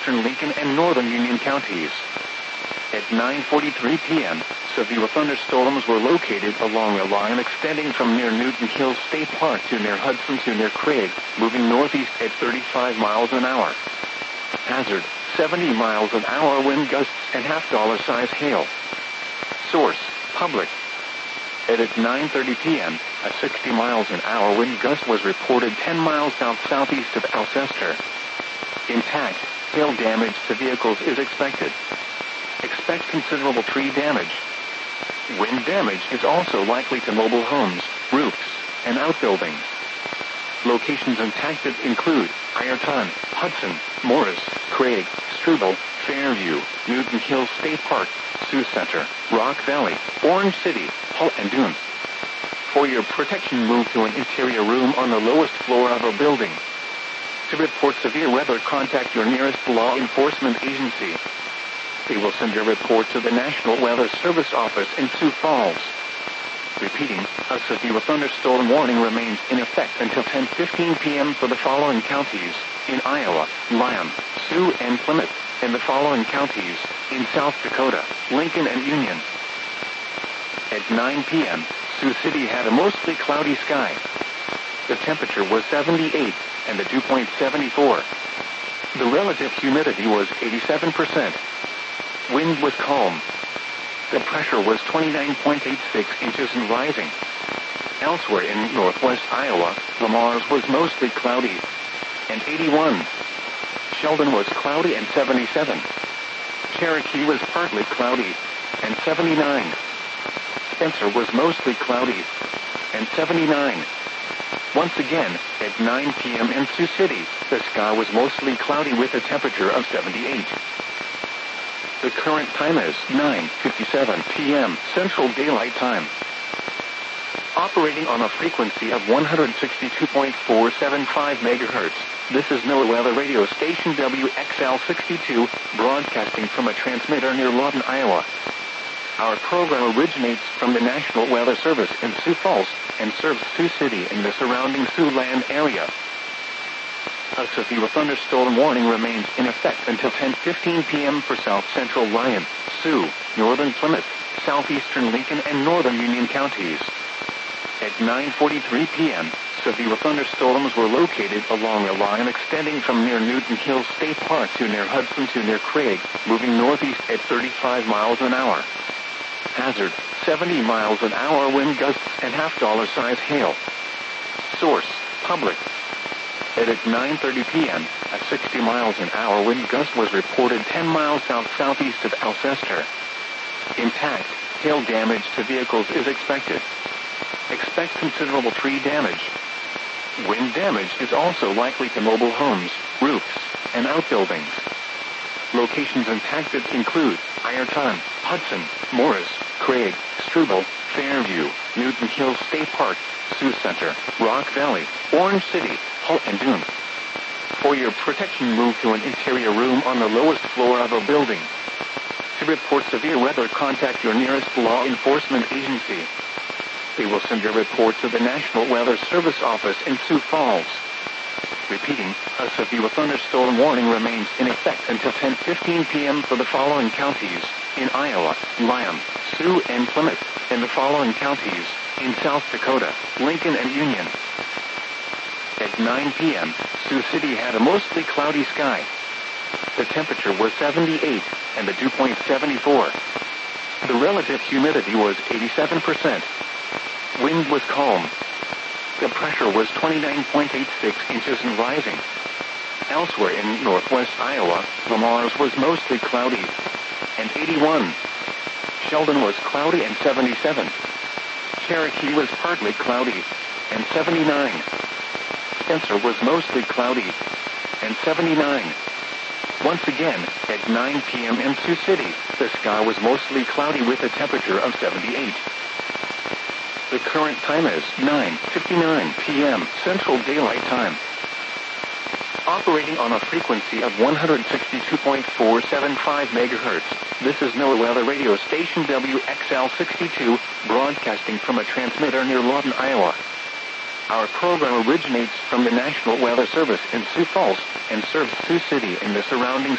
southeastern Lincoln and northern Union counties. At 9:43 p.m., severe thunderstorms were located along a line extending from near Newton Hills State Park to near Hudson to near Craig, moving northeast at 35 miles an hour. Hazard, 70 miles an hour wind gusts and $half-size hail. Source, public. At 9:30 p.m., a 60 miles an hour wind gust was reported 10 miles south-southeast of Alcester. Intact, hail damage to vehicles is expected. Expect considerable tree damage. Wind damage is also likely to mobile homes, roofs, and outbuildings. Locations impacted include Ironton, Hudson, Morris, Craig, Struble, Fairview, Newton Hills State Park, Sioux Center, Rock Valley, Orange City, Hull, and Dune. For your protection, move to an interior room on the lowest floor of a building. To report severe weather, contact your nearest law enforcement agency. They will send your report to the National Weather Service office in Sioux Falls. Repeating, a severe thunderstorm warning remains in effect until 10:15 p.m. for the following counties: in Iowa, Lyon, Sioux, and Plymouth, and the following counties: in South Dakota, Lincoln, and Union. At 9 p.m., Sioux City had a mostly cloudy sky. The temperature was 78, and the dew point 74. The relative humidity was 87%. Wind was calm. The pressure was 29.86 inches and rising. Elsewhere in northwest Iowa, Lamar's was mostly cloudy and 81. Sheldon was cloudy and 77. Cherokee was partly cloudy and 79. Spencer was mostly cloudy and 79. Once again, at 9 p.m. in Sioux City, the sky was mostly cloudy with a temperature of 78. The current time is 9:57 p.m. Central Daylight Time. Operating on a frequency of 162.475 megahertz, this is NOAA Weather Radio Station WXL62, broadcasting from a transmitter near Lawton, Iowa. Our program originates from the National Weather Service in Sioux Falls and serves Sioux City and the surrounding Siouxland area. A severe thunderstorm warning remains in effect until 10:15 p.m. for south central Lyon, Sioux, northern Plymouth, southeastern Lincoln, and northern Union counties. At 9:43 p.m., severe thunderstorms were located along a line extending from near Newton Hills State Park to near Hudson to near Craig, moving northeast at 35 miles an hour. Hazard, 70 miles an hour wind gusts and $half-size hail. Source, public. At 9:30 p.m., a 60 miles an hour wind gust was reported 10 miles south-southeast of Alcester. Intact, hail damage to vehicles is expected. Expect considerable tree damage. Wind damage is also likely to mobile homes, roofs, and outbuildings. Locations impacted include Ironton, Hudson, Morris, Craig, Struble, Fairview, Newton Hills State Park, Sioux Center, Rock Valley, Orange City, Hull, and Dune. For your protection, move to an interior room on the lowest floor of a building. To report severe weather, contact your nearest law enforcement agency. They will send your report to the National Weather Service office in Sioux Falls. Repeating, a severe thunderstorm warning remains in effect until 10:15 p.m. for the following counties: in Iowa, Lyon, Sioux, and Plymouth, and the following counties: in South Dakota, Lincoln, and Union. At 9 p.m., Sioux City had a mostly cloudy sky. The temperature was 78, and the dew point 74. The relative humidity was 87%. Wind was calm. The pressure was 29.86 inches and rising. Elsewhere in northwest Iowa, Lamar's was mostly cloudy and 81. Sheldon was cloudy and 77. Cherokee was partly cloudy and 79. Spencer was mostly cloudy and 79. Once again, at 9 p.m. in Sioux City, the sky was mostly cloudy with a temperature of 78. The current time is 9:59 p.m. Central Daylight Time. Operating on a frequency of 162.475 megahertz, this is NOAA Weather Radio Station WXL62, broadcasting from a transmitter near Lawton, Iowa. Our program originates from the National Weather Service in Sioux Falls and serves Sioux City and the surrounding